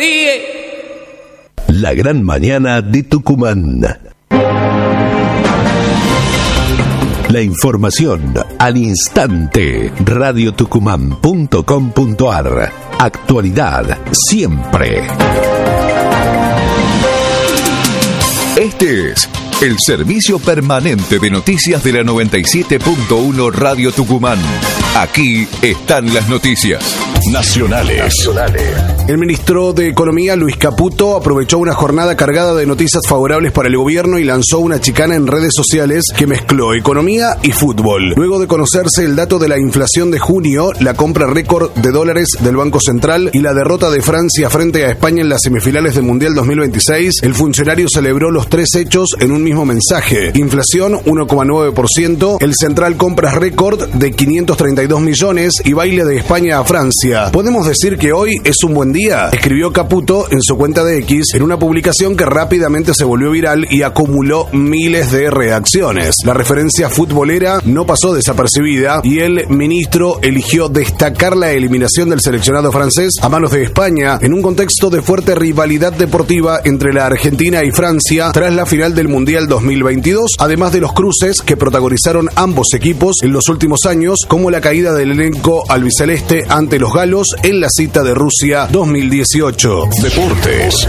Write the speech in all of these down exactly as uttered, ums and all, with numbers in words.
ríe. La gran mañana de Tucumán. La información al instante. radio tucumán punto com punto ar. Actualidad siempre. Este es el servicio permanente de noticias de la noventa y siete punto uno Radio Tucumán. Aquí están las noticias nacionales. nacionales. El ministro de Economía, Luis Caputo, aprovechó una jornada cargada de noticias favorables para el gobierno y lanzó una chicana en redes sociales que mezcló economía y fútbol. Luego de conocerse el dato de la inflación de junio, la compra récord de dólares del Banco Central y la derrota de Francia frente a España en las semifinales del Mundial dos mil veintiséis, el funcionario celebró los tres hechos en un mismo mensaje. Inflación uno coma nueve por ciento, el Central compras récord de quinientos treinta y dos millones y baile de España a Francia. ¿Podemos decir que hoy es un buen día?, escribió Caputo en su cuenta de X en una publicación que rápidamente se volvió viral y acumuló miles de reacciones. La referencia futbolera no pasó desapercibida y el ministro eligió destacar la eliminación del seleccionado francés a manos de España en un contexto de fuerte rivalidad deportiva entre la Argentina y Francia tras la final del Mundial dos mil veintidós, además de los cruces que protagonizaron ambos equipos en los últimos años, como la caída del elenco albiceleste ante los galos en la cita de Rusia dos mil dieciocho. Deportes.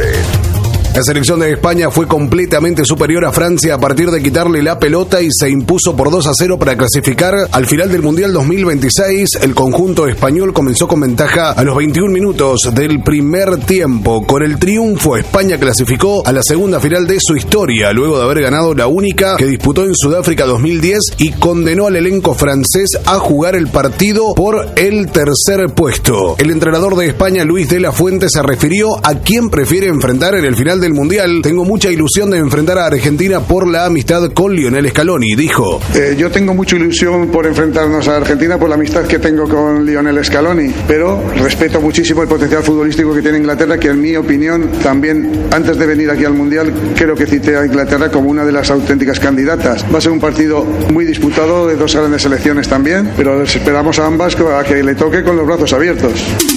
La selección de España fue completamente superior a Francia a partir de quitarle la pelota y se impuso por dos a cero para clasificar al final del Mundial dos mil veintiséis. El conjunto español comenzó con ventaja a los veintiún minutos del primer tiempo. Con el triunfo, España clasificó a la segunda final de su historia, luego de haber ganado la única que disputó en Sudáfrica dos mil diez, y condenó al elenco francés a jugar el partido por el tercer puesto. El entrenador de España, Luis de la Fuente, se refirió a quién prefiere enfrentar en el final del Mundial. Tengo mucha ilusión de enfrentar a Argentina por la amistad con Lionel Scaloni, dijo. Eh, yo tengo mucha ilusión por enfrentarnos a Argentina por la amistad que tengo con Lionel Scaloni, pero respeto muchísimo el potencial futbolístico que tiene Inglaterra, que en mi opinión también, antes de venir aquí al Mundial, creo que cité a Inglaterra como una de las auténticas candidatas. Va a ser un partido muy disputado, de dos grandes selecciones también, pero les esperamos a ambas a que le toque con los brazos abiertos.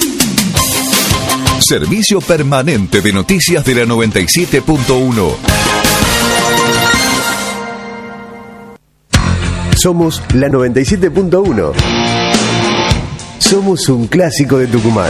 Servicio permanente de noticias de la noventa y siete punto uno. Somos la noventa y siete punto uno. Somos un clásico de Tucumán.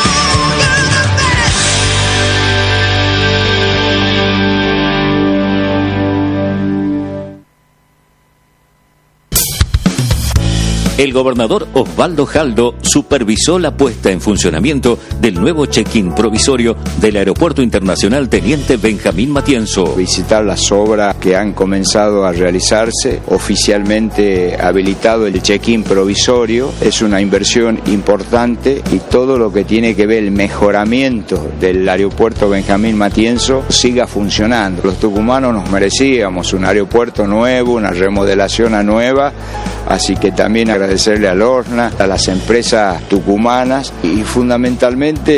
El gobernador Osvaldo Jaldo supervisó la puesta en funcionamiento del nuevo check-in provisorio del Aeropuerto Internacional Teniente Benjamín Matienzo. Visitar las obras que han comenzado a realizarse, oficialmente habilitado el check-in provisorio, es una inversión importante y todo lo que tiene que ver el mejoramiento del Aeropuerto Benjamín Matienzo siga funcionando. Los tucumanos nos merecíamos un aeropuerto nuevo, una remodelación a nueva, así que también agradecerle al Orna, a las empresas tucumanas y fundamentalmente